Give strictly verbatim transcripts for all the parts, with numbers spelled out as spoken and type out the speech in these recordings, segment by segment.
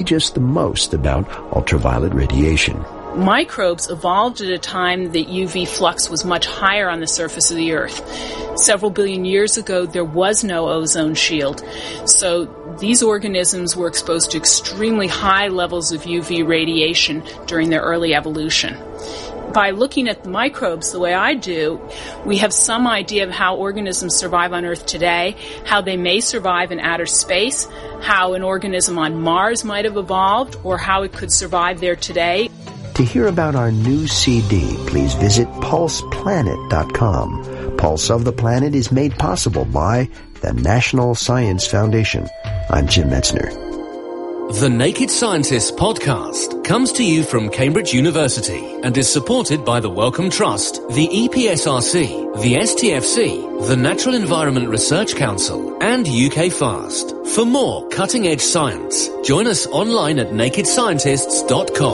just the most about ultraviolet radiation. Microbes evolved at a time that U V flux was much higher on the surface of the Earth. Several billion years ago, there was no ozone shield. So these organisms were exposed to extremely high levels of U V radiation during their early evolution. By looking at the microbes the way I do, we have some idea of how organisms survive on Earth today, how they may survive in outer space, how an organism on Mars might have evolved, or how it could survive there today. To hear about our new C D, please visit pulse planet dot com. Pulse of the Planet is made possible by the National Science Foundation. I'm Jim Metzner. The Naked Scientists podcast comes to you from Cambridge University and is supported by the Wellcome Trust, the E P S R C, the S T F C, the Natural Environment Research Council, and U K FAST. For more cutting-edge science, join us online at naked scientists dot com.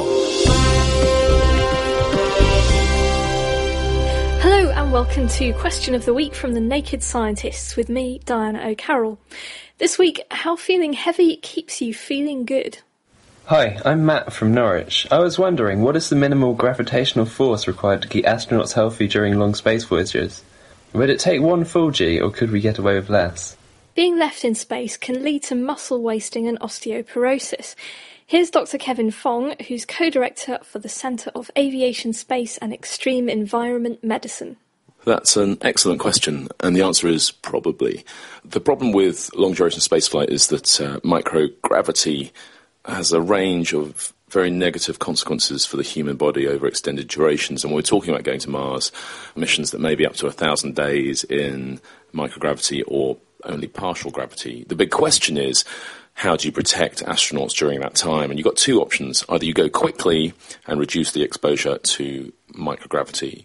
Hello and welcome to Question of the Week from the Naked Scientists with me, Diana O'Carroll. This week, how feeling heavy keeps you feeling good? Hi, I'm Matt from Norwich. I was wondering, what is the minimal gravitational force required to keep astronauts healthy during long space voyages? Would it take one full G, or could we get away with less? Being left in space can lead to muscle wasting and osteoporosis. Here's Doctor Kevin Fong, who's co-director for the Centre of Aviation, Space and Extreme Environment Medicine. That's an excellent question, and the answer is probably. The problem with long-duration spaceflight is that uh, microgravity has a range of very negative consequences for the human body over extended durations. And when we're talking about going to Mars, missions that may be up to a thousand days in microgravity or only partial gravity, the big question is, how do you protect astronauts during that time? And you've got two options. Either you go quickly and reduce the exposure to microgravity,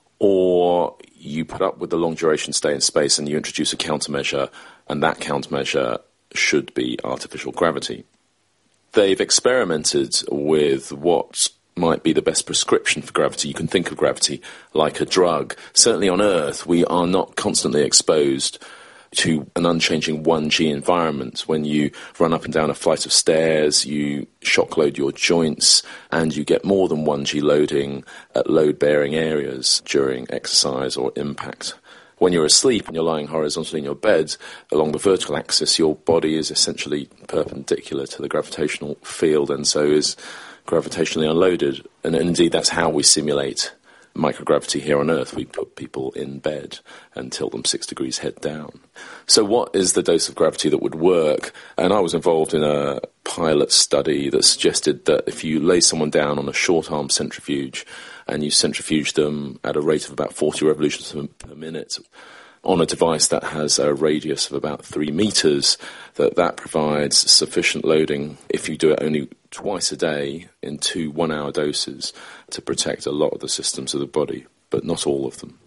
or you put up with the long-duration stay in space and you introduce a countermeasure, and that countermeasure should be artificial gravity. They've experimented with what might be the best prescription for gravity. You can think of gravity like a drug. Certainly on Earth, we are not constantly exposed to an unchanging one G environment. When you run up and down a flight of stairs, you shock load your joints, and you get more than one G loading at load-bearing areas during exercise or impact. When you're asleep and you're lying horizontally in your bed, along the vertical axis, your body is essentially perpendicular to the gravitational field, and so is gravitationally unloaded. And indeed, that's how we simulate microgravity here on Earth. We put people in bed and tilt them six degrees head down. So what is the dose of gravity that would work? And I was involved in a pilot study that suggested that if you lay someone down on a short-arm centrifuge and you centrifuge them at a rate of about forty revolutions per minute on a device that has a radius of about three meters, that that provides sufficient loading, if you do it only twice a day in two one-hour doses, to protect a lot of the systems of the body, but not all of them.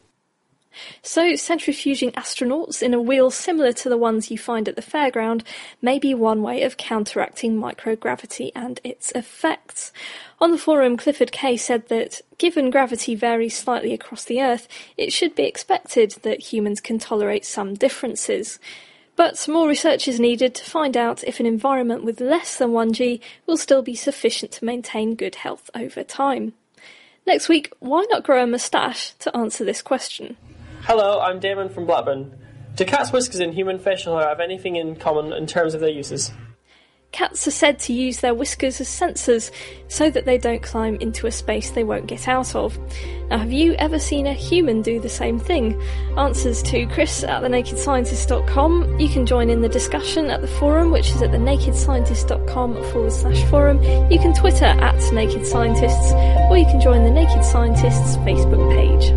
So centrifuging astronauts in a wheel similar to the ones you find at the fairground may be one way of counteracting microgravity and its effects. On the forum, Clifford Kay said that, given gravity varies slightly across the Earth, it should be expected that humans can tolerate some differences. But more research is needed to find out if an environment with less than one G will still be sufficient to maintain good health over time. Next week, why not grow a moustache to answer this question? Hello, I'm Damon from Blackburn. Do cats' whiskers and human facial hair have anything in common in terms of their uses? Cats are said to use their whiskers as sensors so that they don't climb into a space they won't get out of. Now, have you ever seen a human do the same thing? Answers to Chris at the naked scientist dot com. You can join in the discussion at the forum, which is at the naked scientist dot com forward slash forum. You can Twitter at Naked Scientists, or you can join the Naked Scientists Facebook page.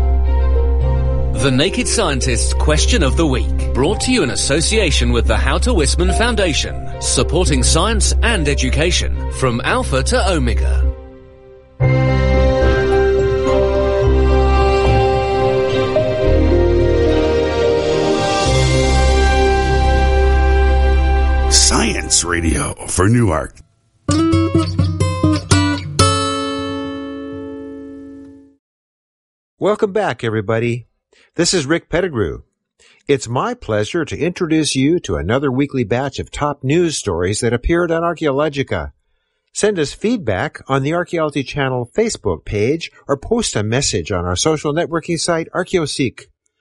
The Naked Scientists Question of the Week, brought to you in association with the How to Wisman Foundation, supporting science and education from Alpha to Omega. Science Radio for Newark. Welcome back, everybody. This is Rick Pettigrew. It's my pleasure to introduce you to another weekly batch of top news stories that appeared on Archaeologica. Send us feedback on the Archaeology Channel Facebook page or post a message on our social networking site, ArchaeoSeek.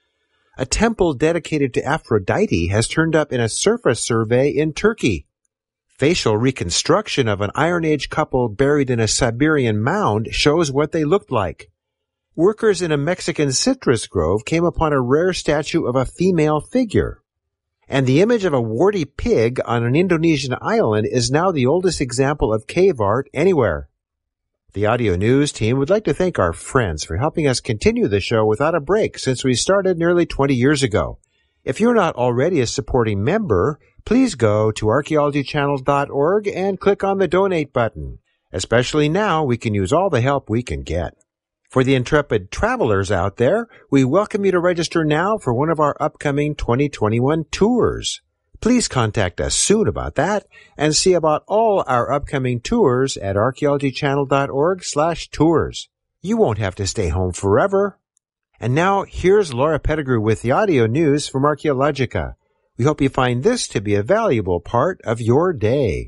A temple dedicated to Aphrodite has turned up in a surface survey in Turkey. Facial reconstruction of an Iron Age couple buried in a Siberian mound shows what they looked like. Workers in a Mexican citrus grove came upon a rare statue of a female figure. And the image of a warty pig on an Indonesian island is now the oldest example of cave art anywhere. The Audio News team would like to thank our friends for helping us continue the show without a break since we started nearly twenty years ago. If you're not already a supporting member, please go to archaeology channel dot org and click on the donate button. Especially now, we can use all the help we can get. For the intrepid travelers out there, we welcome you to register now for one of our upcoming twenty twenty-one tours. Please contact us soon about that and see about all our upcoming tours at archaeology channel dot org slash tours. You won't have to stay home forever. And now, here's Laura Pettigrew with the audio news from Archaeologica. We hope you find this to be a valuable part of your day.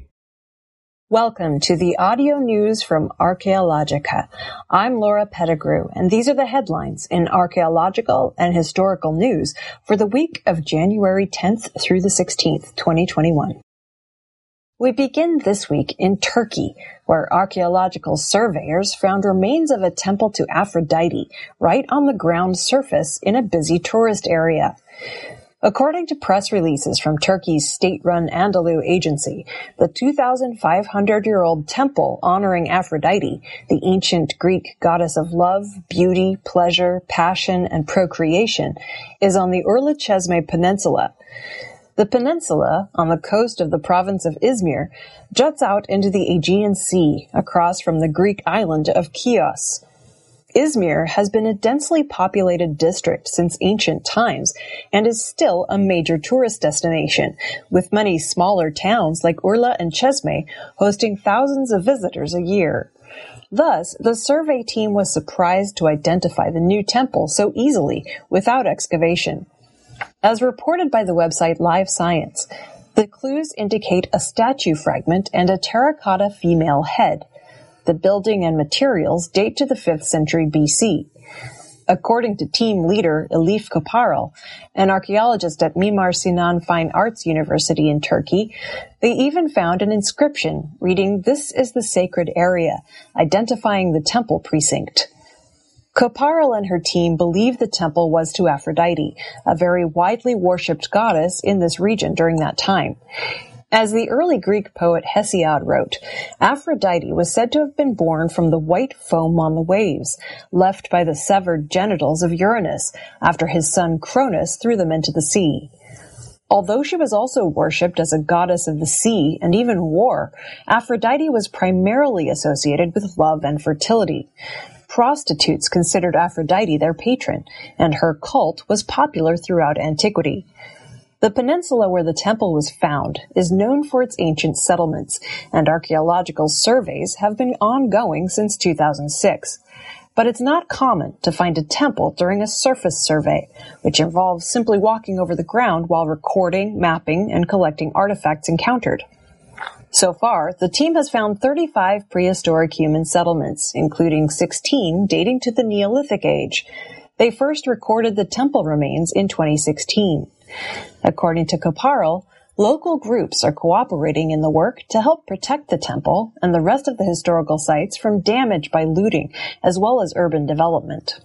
Welcome to the audio news from Archaeologica. I'm Laura Pettigrew, and these are the headlines in archaeological and historical news for the week of January tenth through the sixteenth, twenty twenty-one. We begin this week in Turkey, where archaeological surveyors found remains of a temple to Aphrodite right on the ground surface in a busy tourist area. According to press releases from Turkey's state-run Anadolu agency, the two thousand five hundred year old temple honoring Aphrodite, the ancient Greek goddess of love, beauty, pleasure, passion, and procreation, is on the Urla Çeşme Peninsula. The peninsula, on the coast of the province of Izmir, juts out into the Aegean Sea across from the Greek island of Chios. Izmir has been a densely populated district since ancient times and is still a major tourist destination, with many smaller towns like Urla and Çeşme hosting thousands of visitors a year. Thus, the survey team was surprised to identify the new temple so easily without excavation. As reported by the website Live Science, the clues indicate a statue fragment and a terracotta female head. The building and materials date to the fifth century B C. According to team leader Elif Koparel, an archaeologist at Mimar Sinan Fine Arts University in Turkey, they even found an inscription reading, "This is the sacred area," identifying the temple precinct. Koparel and her team believe the temple was to Aphrodite, a very widely worshipped goddess in this region during that time. As the early Greek poet Hesiod wrote, Aphrodite was said to have been born from the white foam on the waves, left by the severed genitals of Uranus after his son Cronus threw them into the sea. Although she was also worshipped as a goddess of the sea and even war, Aphrodite was primarily associated with love and fertility. Prostitutes considered Aphrodite their patron, and her cult was popular throughout antiquity. The peninsula where the temple was found is known for its ancient settlements, and archaeological surveys have been ongoing since two thousand six. But it's not common to find a temple during a surface survey, which involves simply walking over the ground while recording, mapping, and collecting artifacts encountered. So far, the team has found thirty-five prehistoric human settlements, including sixteen dating to the Neolithic age. They first recorded the temple remains in twenty sixteen. According to Koparel, local groups are cooperating in the work to help protect the temple and the rest of the historical sites from damage by looting, as well as urban development.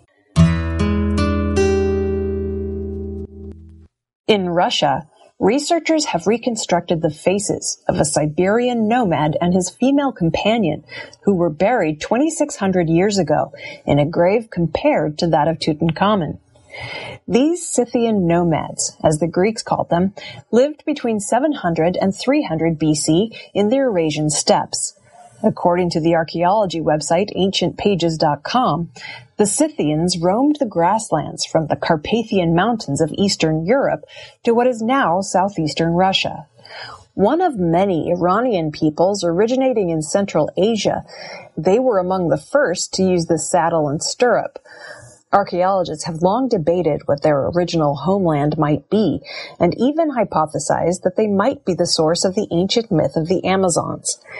In Russia, researchers have reconstructed the faces of a Siberian nomad and his female companion who were buried twenty-six hundred years ago in a grave compared to that of Tutankhamun. These Scythian nomads, as the Greeks called them, lived between seven hundred and three hundred B C in the Eurasian steppes. According to the archaeology website ancient pages dot com, the Scythians roamed the grasslands from the Carpathian Mountains of Eastern Europe to what is now southeastern Russia. One of many Iranian peoples originating in Central Asia, they were among the first to use the saddle and stirrup. Archaeologists have long debated what their original homeland might be, and even hypothesized that they might be the source of the ancient myth of the Amazons.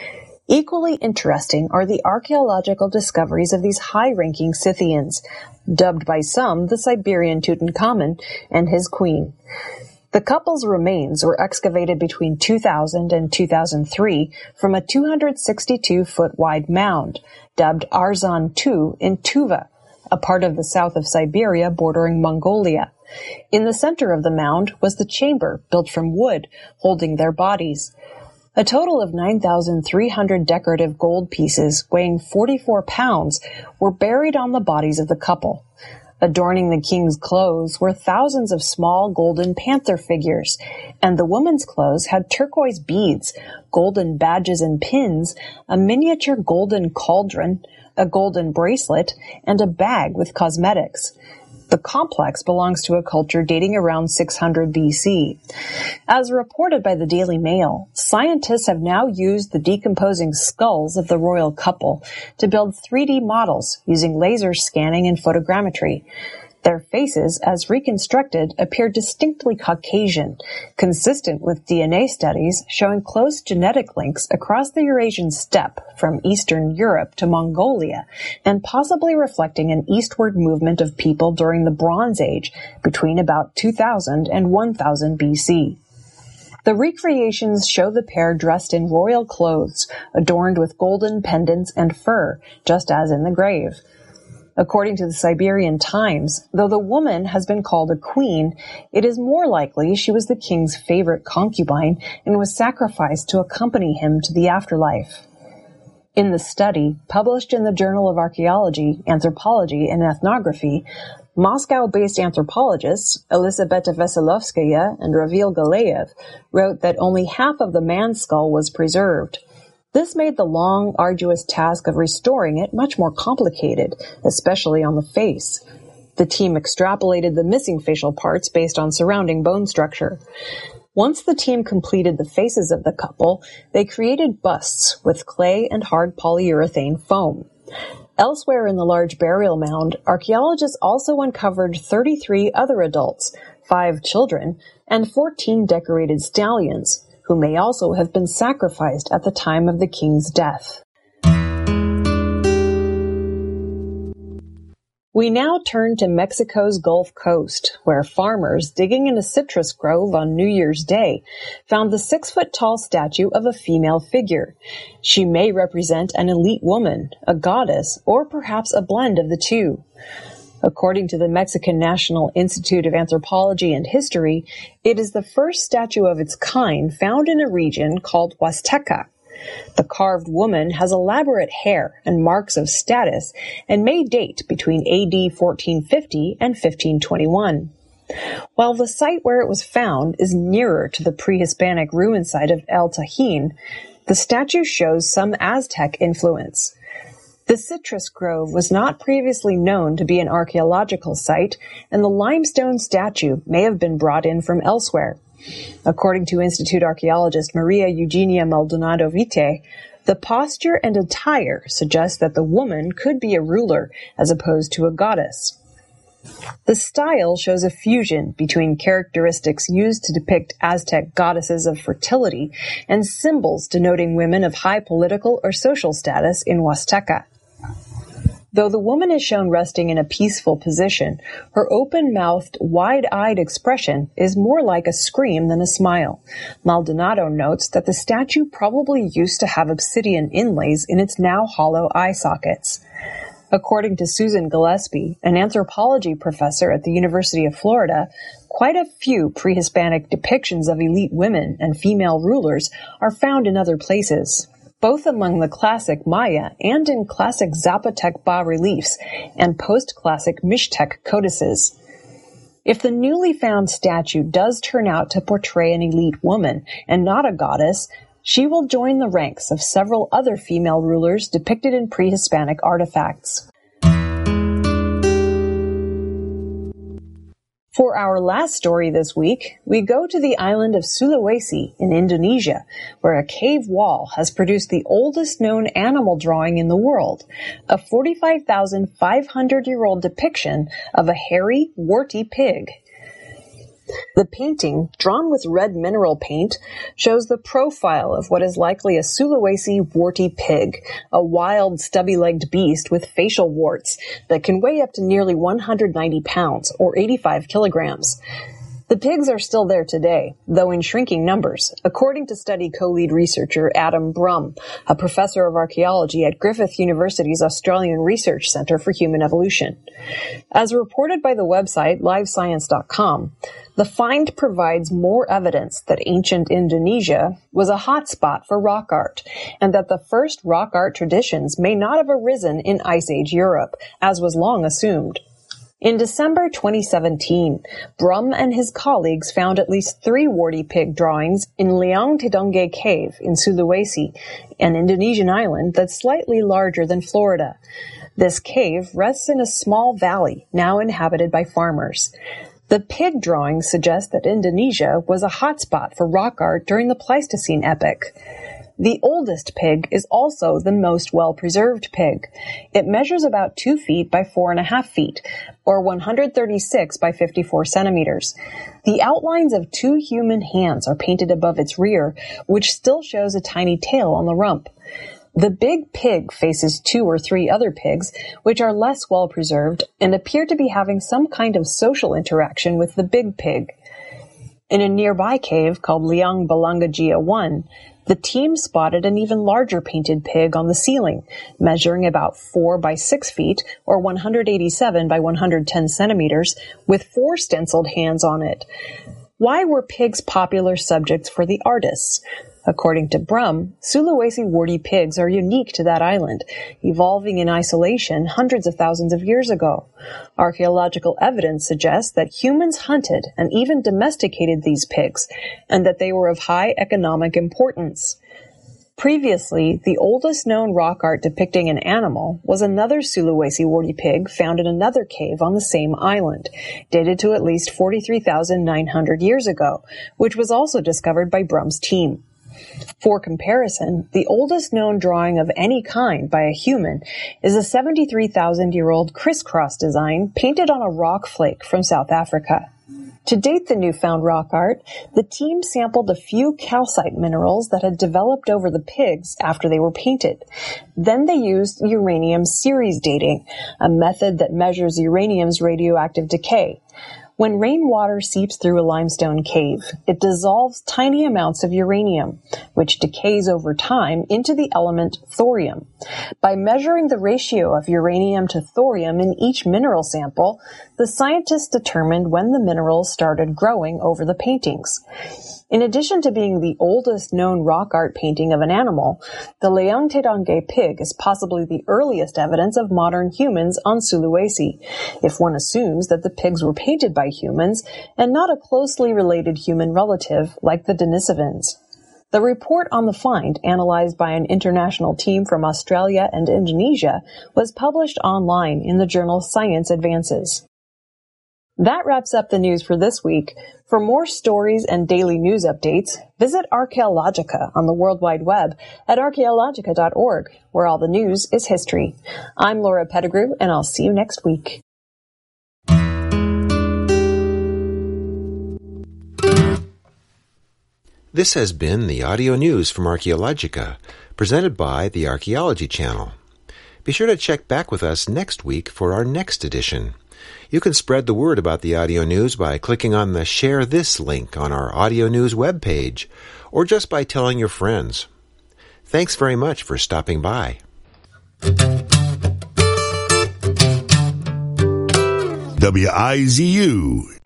Equally interesting are the archaeological discoveries of these high-ranking Scythians, dubbed by some the Siberian Tutankhamun and his queen. The couple's remains were excavated between two thousand and two thousand three from a two hundred sixty-two foot wide mound, dubbed Arzan two in Tuva, a part of the south of Siberia bordering Mongolia. In the center of the mound was the chamber, built from wood, holding their bodies. A total of nine thousand three hundred decorative gold pieces, weighing forty-four pounds, were buried on the bodies of the couple. Adorning the king's clothes were thousands of small golden panther figures, and the woman's clothes had turquoise beads, golden badges and pins, a miniature golden cauldron, a golden bracelet, and a bag with cosmetics. The complex belongs to a culture dating around six hundred B C. As reported by the Daily Mail, scientists have now used the decomposing skulls of the royal couple to build three D models using laser scanning and photogrammetry. Their faces, as reconstructed, appear distinctly Caucasian, consistent with D N A studies showing close genetic links across the Eurasian steppe from Eastern Europe to Mongolia, and possibly reflecting an eastward movement of people during the Bronze Age between about two thousand and one thousand B C. The recreations show the pair dressed in royal clothes, adorned with golden pendants and fur, just as in the grave. According to the Siberian Times, though the woman has been called a queen, it is more likely she was the king's favorite concubine and was sacrificed to accompany him to the afterlife. In the study, published in the Journal of Archaeology, Anthropology, and Ethnography, Moscow-based anthropologists Elisabetta Veselovskaya and Ravil Galeev wrote that only half of the man's skull was preserved. This made the long, arduous task of restoring it much more complicated, especially on the face. The team extrapolated the missing facial parts based on surrounding bone structure. Once the team completed the faces of the couple, they created busts with clay and hard polyurethane foam. Elsewhere in the large burial mound, archaeologists also uncovered thirty-three other adults, five children, and fourteen decorated stallions, who may also have been sacrificed at the time of the king's death. We now turn to Mexico's Gulf Coast, where farmers digging in a citrus grove on New Year's Day found the six-foot-tall statue of a female figure. She may represent an elite woman, a goddess, or perhaps a blend of the two. According to the Mexican National Institute of Anthropology and History, it is the first statue of its kind found in a region called Huasteca. The carved woman has elaborate hair and marks of status and may date between A D fourteen fifty and fifteen twenty-one. While the site where it was found is nearer to the pre-Hispanic ruin site of El Tajín, the statue shows some Aztec influence. The citrus grove was not previously known to be an archaeological site, and the limestone statue may have been brought in from elsewhere. According to Institute archaeologist Maria Eugenia Maldonado Vite, the posture and attire suggest that the woman could be a ruler as opposed to a goddess. The style shows a fusion between characteristics used to depict Aztec goddesses of fertility and symbols denoting women of high political or social status in Huasteca. Though the woman is shown resting in a peaceful position, her open-mouthed, wide-eyed expression is more like a scream than a smile. Maldonado notes that the statue probably used to have obsidian inlays in its now hollow eye sockets. According to Susan Gillespie, an anthropology professor at the University of Florida, quite a few pre-Hispanic depictions of elite women and female rulers are found in other places, both among the classic Maya and in classic Zapotec bas-reliefs and post-classic Mixtec codices. If the newly found statue does turn out to portray an elite woman and not a goddess, she will join the ranks of several other female rulers depicted in pre-Hispanic artifacts. For our last story this week, we go to the island of Sulawesi in Indonesia, where a cave wall has produced the oldest known animal drawing in the world, a forty-five thousand five hundred year old depiction of a hairy, warty pig. The painting, drawn with red mineral paint, shows the profile of what is likely a Sulawesi warty pig, a wild, stubby-legged beast with facial warts that can weigh up to nearly one hundred ninety pounds, or eighty-five kilograms. The pigs are still there today, though in shrinking numbers, according to study co-lead researcher Adam Brumm, a professor of archaeology at Griffith University's Australian Research Centre for Human Evolution. As reported by the website live science dot com, the find provides more evidence that ancient Indonesia was a hotspot for rock art, and that the first rock art traditions may not have arisen in Ice Age Europe, as was long assumed. In December twenty seventeen, Brumm and his colleagues found at least three warty pig drawings in Liang Tidongge Cave in Sulawesi, an Indonesian island that's slightly larger than Florida. This cave rests in a small valley, now inhabited by farmers. The pig drawings suggest that Indonesia was a hotspot for rock art during the Pleistocene epoch. The oldest pig is also the most well-preserved pig. It measures about two feet by four and a half feet, or one hundred thirty-six by fifty-four centimeters. The outlines of two human hands are painted above its rear, which still shows a tiny tail on the rump. The big pig faces two or three other pigs, which are less well-preserved and appear to be having some kind of social interaction with the big pig. In a nearby cave called Liang Balangajia one, the team spotted an even larger painted pig on the ceiling, measuring about four by six feet, or one hundred eighty-seven by one hundred ten centimeters, with four stenciled hands on it. Why were pigs popular subjects for the artists? According to Brumm, Sulawesi warty pigs are unique to that island, evolving in isolation hundreds of thousands of years ago. Archaeological evidence suggests that humans hunted and even domesticated these pigs, and that they were of high economic importance. Previously, the oldest known rock art depicting an animal was another Sulawesi warty pig found in another cave on the same island, dated to at least forty-three thousand nine hundred years ago, which was also discovered by Brumm's team. For comparison, the oldest known drawing of any kind by a human is a seventy-three thousand year old crisscross design painted on a rock flake from South Africa. To date the newfound rock art, the team sampled a few calcite minerals that had developed over the pigs after they were painted. Then they used uranium series dating, a method that measures uranium's radioactive decay. When rainwater seeps through a limestone cave, it dissolves tiny amounts of uranium, which decays over time into the element thorium. By measuring the ratio of uranium to thorium in each mineral sample, the scientists determined when the minerals started growing over the paintings. In addition to being the oldest known rock art painting of an animal, the Liang Tidongge pig is possibly the earliest evidence of modern humans on Sulawesi, if one assumes that the pigs were painted by humans and not a closely related human relative like the Denisovans. The report on the find, analyzed by an international team from Australia and Indonesia, was published online in the journal Science Advances. That wraps up the news for this week. For more stories and daily news updates, visit Archaeologica on the World Wide Web at archaeologica dot org, where all the news is history. I'm Laura Pettigrew, and I'll see you next week. This has been the audio news from Archaeologica, presented by the Archaeology Channel. Be sure to check back with us next week for our next edition. You can spread the word about the audio news by clicking on the Share This link on our audio news webpage, or just by telling your friends. Thanks very much for stopping by. W I Z U